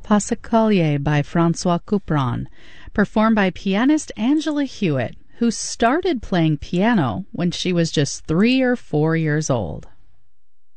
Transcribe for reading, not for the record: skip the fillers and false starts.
Passacaglie by Francois Couperin, performed by pianist Angela Hewitt, who started playing piano when she was just 3 or 4 years old.